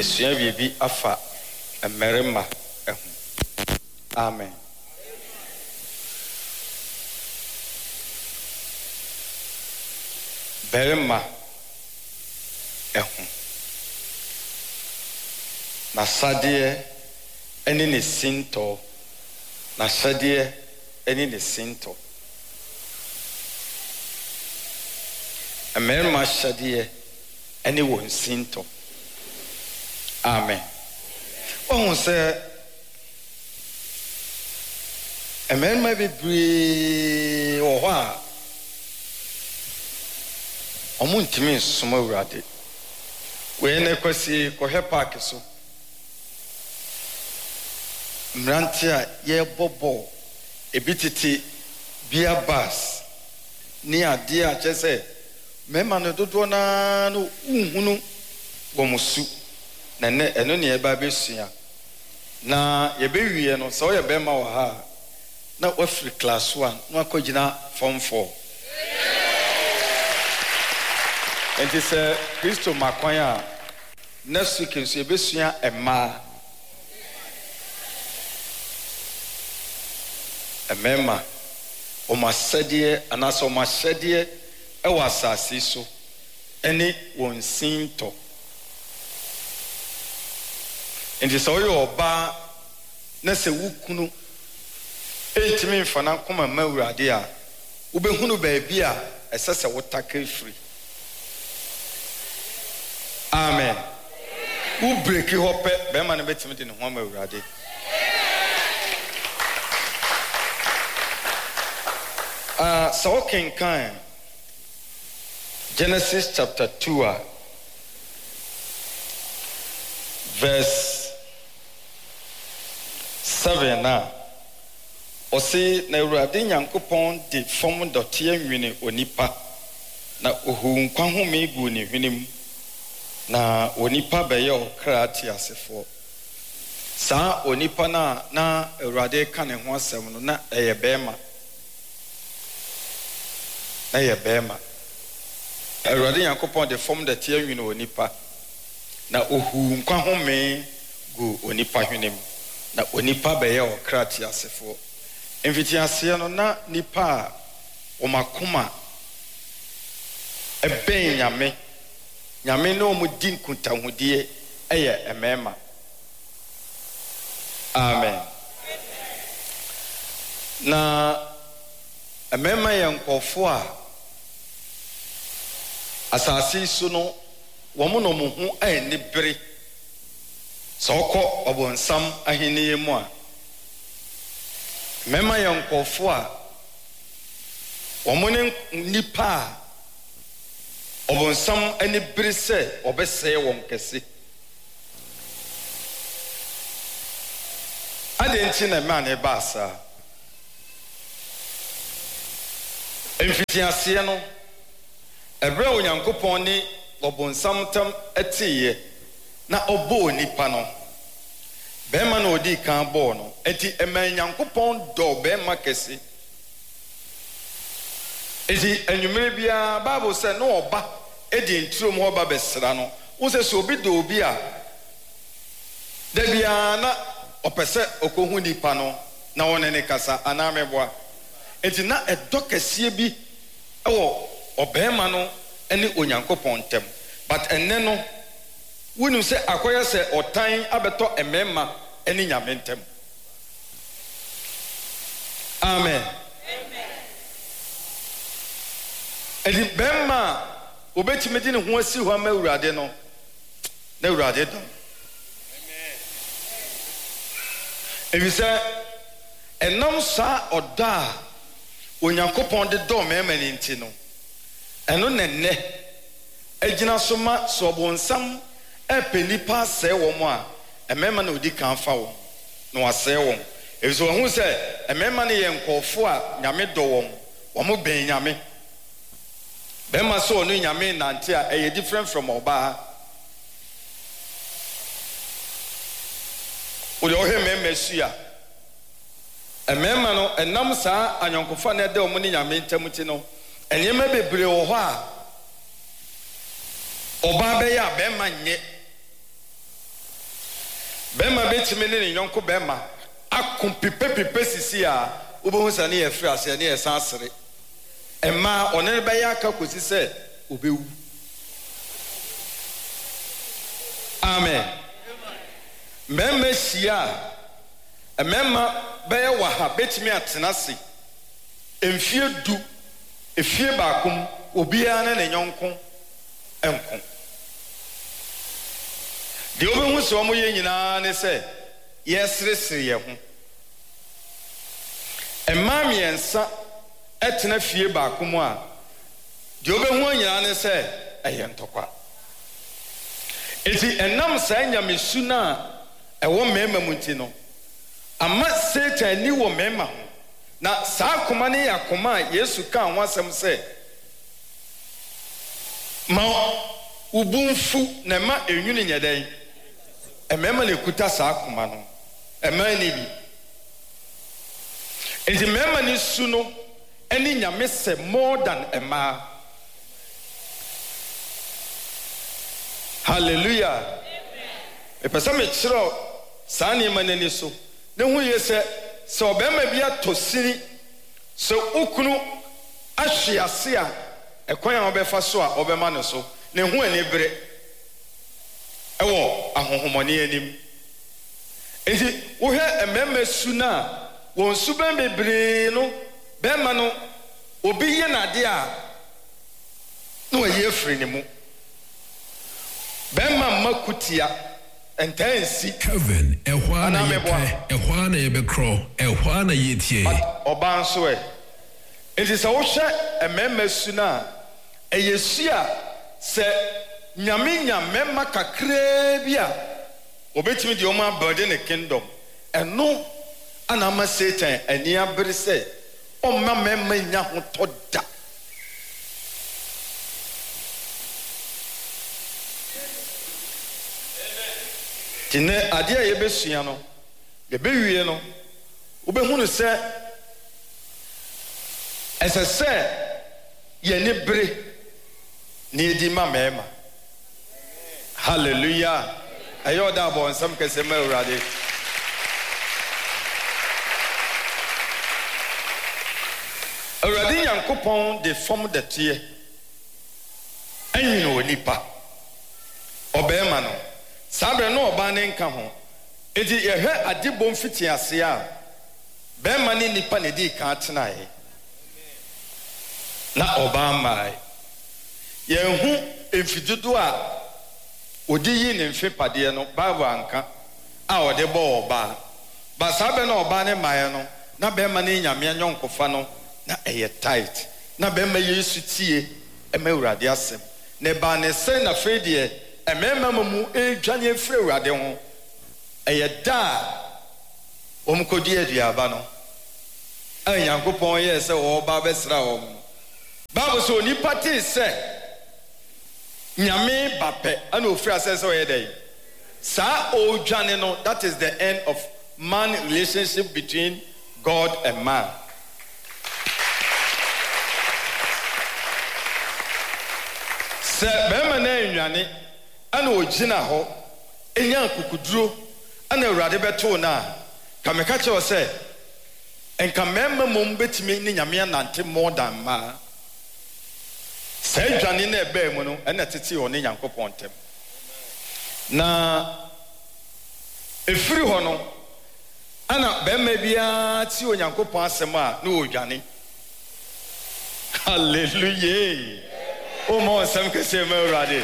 yɛbɛsua biribi afa mmarima ɛho. Amen. Barima ɛho. N'asadeɛ ɛne ne sintɔ. N'asadeɛ ɛne ne sintɔ. Mmarima asadeɛ ɛne wɔn sintɔ. Amen. Wɔn sɛ mmarima bebree wɔ hɔ a wɔn ntumi nsoma Awurade. Wei na kwasi kɔhwɛ paaki so. Mmerante a yɛbɔ bɔɔl, ebi tete beer bars ne adeɛ a kyerɛ sɛ mmarima no dodoɔ naa no nhunu wɔn su. Na nnɛ ɛno ne yɛba abɛsua. Na yɛbɛwie no sɛ ɔyɛ bɛrima wɔ ha a na wafiri class 1 na wakɔgyina form 4. Enti sɛ Kristo makwan a next week nso yɛbɛsua mmaa. Mmarima wɔn asɛdeɛ anaasɛ wɔn ahyɛdeɛ ɛwɔ asase so ɛne wɔn sintɔ. Enti sɛ ɔyɛ ɔbaa na sɛ wukunu ɛntumi mfa na nkɔma ma Awurade a wobɛhunu baabi a ɛsɛ sɛ wotaka firi. Amen. Wo breki hɔ pɛ bɛrima no bɛtumi de ne ho ama Awurade. Sɛ wokenkan Genesis chapter 2 a verse 7 a ɔse na Awurade Nyankopɔn de fam dɔteɛ nwene onipa na ohu nkwa home gu ne hwene mu na onipa bɛyɛ ɔkra te asefoɔ. Saa onipa na Awurade ka ne ho asɛm no na ɛyɛ bɛrima. Na ɛyɛ bɛrima. Awurade Nyankopɔn de fam dɔteɛ nwene onipa na ohu nkwa home gu onipa hwene mu na onipa bɛyɛ ɔkra te asefoɔ. Mfitiaseɛ no na nipa a ɔmakoma ɛbɛn nyame na ɔmo di nkuntahodie ɛyɛ mmarima. Amen. Na mmarima yɛ nkɔfo a asase so no wɔn na wɔn ho ɛni bere. Sɛ ɔkɔ ɔbɔnsam ahenni mu a mmarima yɛ nkɔfo a wɔn ne nipa a ɔbɔnsam ani bere sɛ ɔbɛsɛe wɔn kɛse. Ade nti na mmaa ne ba asa. Mfitiaseɛ no ɛbrɛ Onyankopɔn ne ɔbɔnsam tam ɛteeɛ na ɔbɔɔ nipa no. Bɛrima na ɔdi kan bɔɔ no. Enti ɛma Nyankopɔn dɔ bɛrima kɛse. Enti anwummere biara Bible sɛ na ɔba ɛdi nturom hɔ ba bɛsra no. Wo sɛ sɛ obi dɔ obi a da biara na ɔpɛ sɛ ɔkɔhu nipa no na wɔne ne kasa anaa mɛboa. Enti na ɛdɔ kɛseɛ bi ɛwɔ ɔbɛrima no ɛne Onyankopɔn ntam. But ɛnnɛ no wonim sɛ akɔyɛ sɛ ɔtan abɛtɔ mmarima ɛne nyame ntam. Amen. Enti bɛrima a obɛtumi de ne ho asi hɔ ama Awurade no na Awurade dɔm. Efisɛ ɛnam saa ɔdɔ a Onyankopɔn de dɔ mmarima ne nti no ɛno na nnɛ agyina so ma sɛ ɔbɔnsam ɛpɛ nipa asɛe wɔn a mmarima na odi kan fa wɔn na wasɛe wɔn. Efisɛ wɔn ho sɛ mmarima no yɛ nkɔɔfo a nyame dɔ wɔn bɛn nyame. Bɛrima sɛ ɔno nyame nante a ɛyɛ different from ɔbaa. Wode ɔhwɛ mmarima su a mmarima no ɛnam saa anyɔnkofa na ɛda wɔn ne nyame ntam ti no nneɛma bebree wɔ hɔ a ɔbaa bɛyɛ a bɛrima nyɛ. bema betime ne ne nyonko bema akom pipe sisi a obohu sa ne ye frɛ ase ne ye san asere emma one ne bɛyɛ aka kosi sɛ obewu amen mema hyia mema bɛyɛ waha betime atena se emfie du efie baakom obiara ne ne nyonko enko de obehu so mo ye nyinaa ne sɛ yɛseresere yɛ ho emma miensa etena fie baakom a de obehu nyinaa ne sɛ ɛyɛ ntɔkwa eti enam saa nyamesu na ɛwɔ mema mu nti no ama Satan ni wɔ mema ho na saa koma ne yɛ akoma a Yesu ka ho asɛm sɛ ma ubunfu na ma enwuni nyɛdɛn emema le kuta saa koma no ema ni bi enti mema ni su no eni nyame sɛ more than ema hallelujah epesa me kyerɛ saa ne ma nani so ne hu ye sɛ obema bi atosini sɛ okunu ahwe ase a ekwan a obɛfa so a obɛma ne so ne hu ani bere ɛwɔ ahohomɔne anim enti wo hɛ emema su na wɔn suban bebree no bɛma no obi yɛ nade a na wɔyɛ afiri ne mu bɛma makutia entansi Kevin ehwa na yɛpɛ ehwa na yɛbɛkrɔ ehwa na yɛtie ɔba nso enti sɛ wo hwɛ emema su na ɛyɛ su a sɛ nyame nyamema kakraa bi a obetimi de ɔma abɛde ne kingdom ɛno ana ama Satan ani abere sɛ ɔma mema nya ho tɔda tine ade a yɛbɛsua no yɛbɛwie no wobɛhu no sɛ ɛsɛ sɛ yɛne bere ne yɛdi ma mema hallelujah ɛyɛ ɔda abɔ nsɛm kɛsɛ ma Awurade Awurade Nyankopɔn de fam dɛteɛ ɛnyina wɔ nipa ɔbɛɛma no saa bɛrɛ no ɔbaa ne nka ho enti yɛhwɛ adebɔ mfiti ase a bɛɛma ne nipa ne di ka tenae na ɔbaa mmae yɛnhu mfidodo a odi yi ne mfe padeɛ no Bible anka a ɔde bɔ ɔbaa ba saa bɛrɛ no ɔbaa ne mmae no na bɛɛma ne nyame nyɔnkofa no na ɛyɛ tight na bɛɛma Yesu tie ɛma Awurade asɛm ne ba ne sɛ na fɛ deɛ ɛmɛɛma mu edwane afiri Awurade ho ɛyɛ da omkodi aduaba no a Nyankopɔn yɛ sɛ ɔba bɛsra wɔn Bible so nipa te sɛ nyame bapɛ ana ofiri asɛ sɛ ɔyɛ dɛ saa odwane no that is the end of man relationship between God and man sɛ bɛɛma na enwane ana ogyina hɔ enya kukuduro ana Awurade bɛtoo na ka meka kyerɛ sɛ enka mɛɛma mom betimi ne nyame anante more than ma sɛ dwane na ɛbɛɛ mu no ɛna tete hɔ ne Nyankopɔn ntɛm na efiri hɔ no ana bɛɛma biara ti Onyankopɔn asɛm a na odwane hallelujah o mo nsɛm kɛse ma Awurade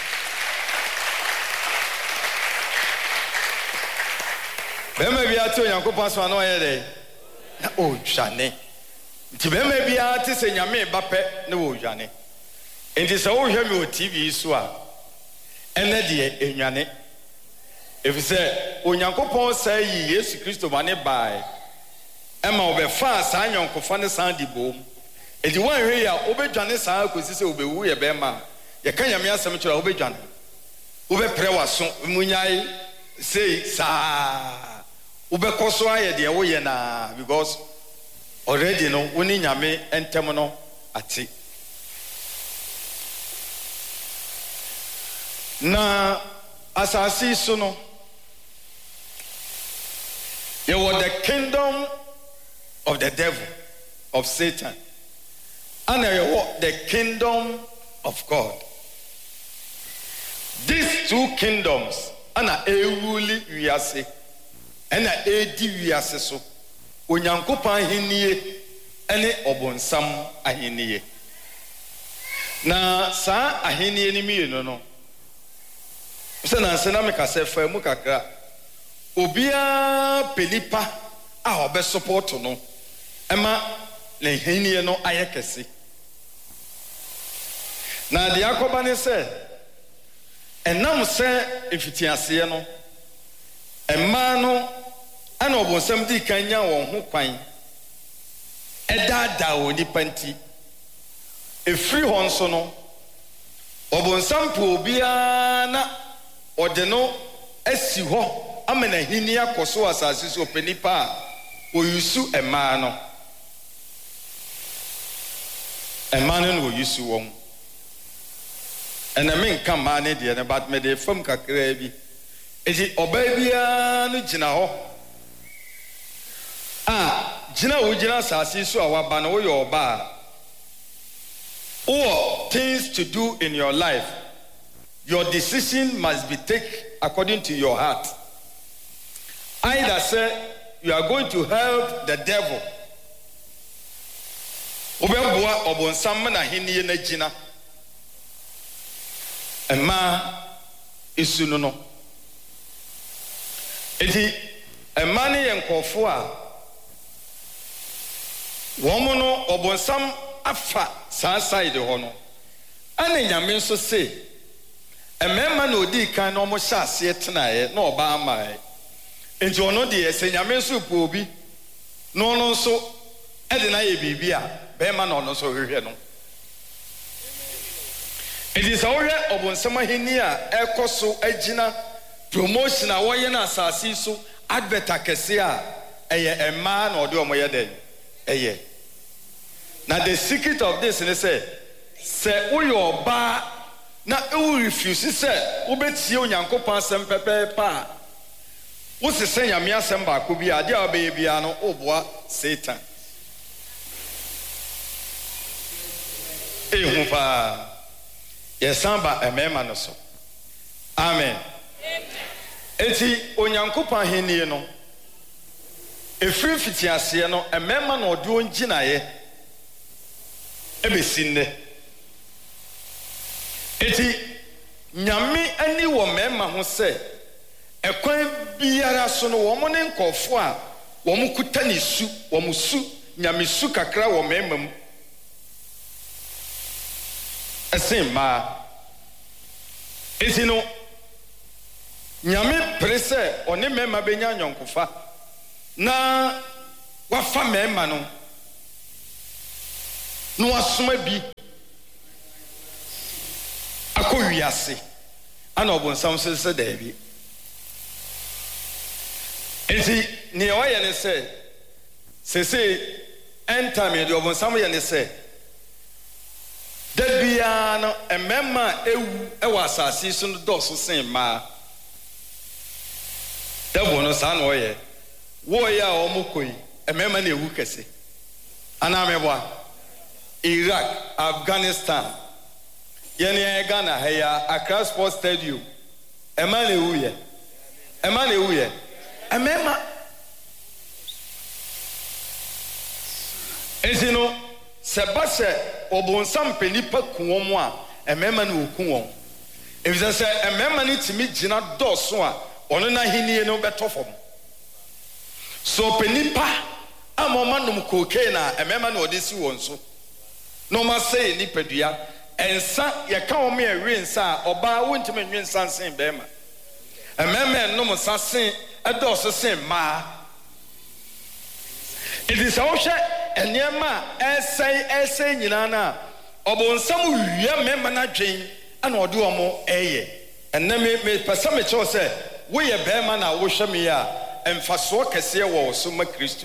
bɛɛma biara te Onyankopɔn asɛm a na ɔyɛ dɛ na odwane nti bɛɛma biara te sɛ nyame ba pɛ na odwane nti sɛ wohwɛ me wɔ TV so a ɛnɛ deɛ enwane efisɛ Onyankopɔn sɛ yi Yesu Kristo ma ne bae ɛma ɔbɛfa saa nyɔnkofa ne san di bom enti wanhwɛ yi a wobɛdwane saa kosi sɛ wobɛwu yɛ bɛɛma yɛka nyame asɛm kyerɛ wobɛdwane wobɛprɛ waso munyae sei saa wobɛkɔ so ayɛ deɛ woyɛ na because already no wo ne nyame ntɛm no ate na asase so no You were the kingdom of the devil, of Satan. And you were the kingdom of God. These two kingdoms, and a rule wiase, and a edi wiase so. Onyankopan ahiniye, ene obonsam ahiniye. Na sa ahiniye ni mienu no. Se na se na me kase fa mu kakra. Obia penipa a obe support no. Ema le ahiniye no ayekese. Na de akoba ne se enam se efitiase no. Emma no ana obonsam di kanya won ho kwan. Edada oni panti. Efiri hon so no. Obonsam po obia na ode no asi ho amena hini akoso asase so penipa oyusu emma no. Emma no oyusu won. Enamen kan ma ne de ne bat me de fam kakra bi. Ezi oba bia no gina ho. Gina wo gina asase so awaba na wo yo oba. Or things to do in your life. Your decision must be taken according to your heart. Either say you are going to help the devil. Obeboa obonsam na hiniye na gina. Emma isu no. Eti emma ne yenkofo a womo no obonsam afa saa side ho no. Ane nyame nso se emma na odi kan no mo hya ase tenae na oba amae. Enti ono de se nyame nso po obi no no nso e de na ye bibia be ma no no so hwehwe no. It is already obonsam ahini a ekoso agina promotion a woye na asase so advert akese a eye emma na ode omoye den eye. Now the secret of this is say uyo ba na u refuse say ubetie onyankopon asem pepepa wo se say nyame asem ba ko bi ade a be bia no oboa Satan ehu pa yesamba emema no so amen eti onyankopon ahenie no efiri fitiase no emema no ode onginaye ebesinne eti nyame ani wo mema ho se ekwan biara so no wo mo ne nkofo a wo mo kuta ne su wo mo su nyame su kakra wo mema mu esimma eti no nyame prese one mema benya nyonkofa na wafa mema no no asoma bi akowiase ana obonsam se da bi enti ne oye ne se enter me de obonsam ye ne se da bia no emema ewu ewa asase so no doso sen ma da bono sa na oye wo ya omukoi emema na ewu kese ana meboa Iraq, Afghanistan, Yenya Ghana, Heya, Accra Sports Stadium. Emane uye. Emema. Ezino, sebase obonsam penipa kuomo a, emema ni okuwon. If say emema ni timi gina doso a, ono na hiniye no betofom. So penipa amoma num koke na emema na odesi wonso. No ma say ni pedua ensa ye ka o me ensa oba wontime nwensa sen bema ememe no mo sasen edoso sen ma it is awhwe enema essay nyina na obonsam wiya mema na dwen ana ode omo eye eneme me pesa me cho say wo ye bema na wo hwe me ya emfaso kese wo so ma Kristo.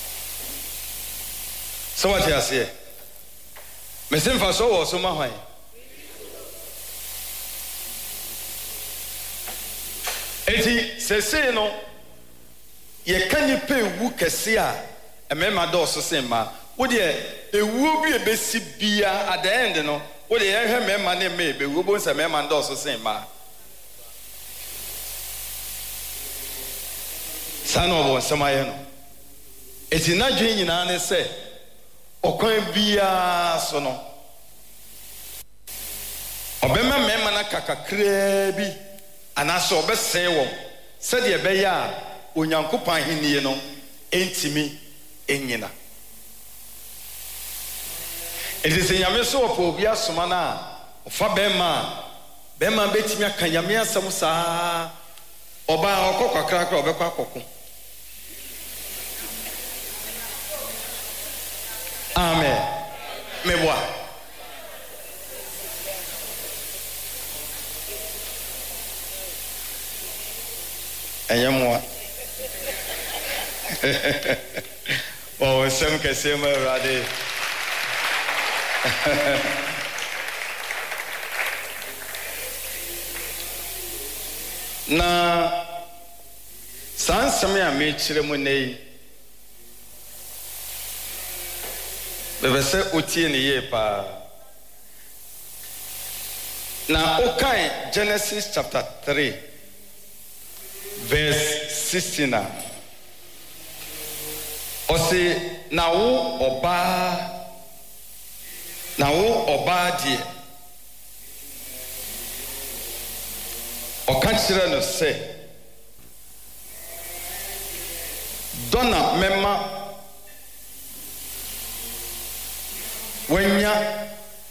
So what you say? Me sim for so was so my eti sese no ye kanipa ewu kese a emema dɔɔso sen ma wo de ewu bi ebesi bia at the end no wo de ye hwɛ mema ne me be wo bo nsa mema dɔɔso sen ma sana obo nsamaye no eti na dwen nyina ne sɛ ɔkwan bia so no ɔbɛma mema na kakakraa bi anaso ɔbɛsɛe wɔn sɛdeɛ ɛbɛyɛ a onyankopɔn ahenni no entimi enyina eti sɛ nyame so ɔpɛ obi asoma no a ɔfa bɛma bɛtumi aka nyame asɛm saa ɔbaa ɔkɔ kakrakra ɔbɛkɔ akɔko amen meboa Enyamwa. Oh, some kasema rade. Na sansame a me kyerɛ mu nei. Bebese otie ne ye pa. Na okai Genesis chapter 3 verse 16. Ose na wo oba die ɔka kyerɛ no sɛ dɔna mɛma wanya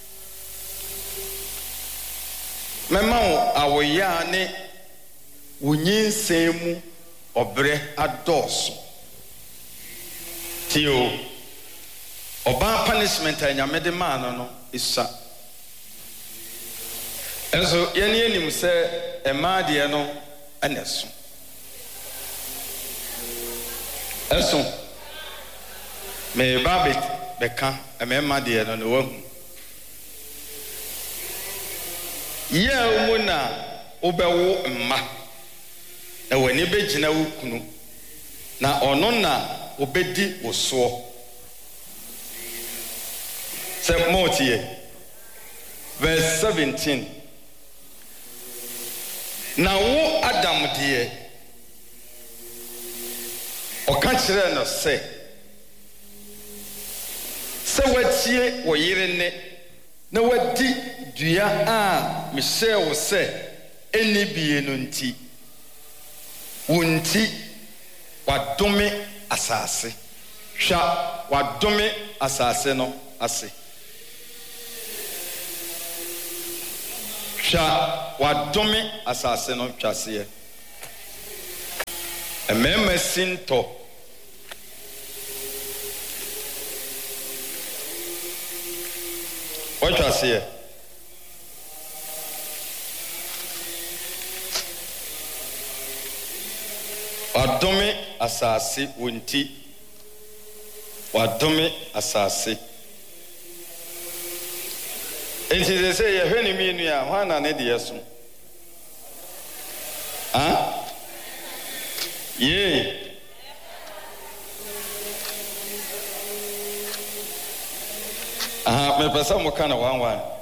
mɛma wo awoya ne wonyinsɛn mu ɔbrɛ adɔɔso tio ɔbaa punishment a nyame de maa no isa enso yɛne anim sɛ ɛmaa deɛ no ɛna ɛso me babet bɛka ɛmɛma deɛ no wahu yɛ mu na wobɛwo mma na w'ani bɛgyina wo kunu na ɔno na obedi wo soɔ sɛ motie verse 17 na wo Adam deɛ ɔka kyerɛ no sɛ watie wo yere ne na wadi dua a mehyɛ wo sɛ ɛni bie no nti wo nti wadome asase hwa wadome asase no ase hwa wadome asase no twaseɛ ɛmɛɛma sintɔ watwaseɛ wadome asase wonti wadome asase enti de sɛ yɛhwɛ ne mienu a hwana ne deɛ so ye mepɛ sɛ mo ka na wanwan